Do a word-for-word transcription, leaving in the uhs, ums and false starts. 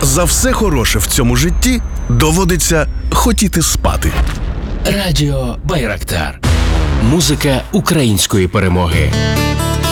За все хороше в цьому житті доводиться хотіти спати. Радіо Байрактар. Музика української перемоги.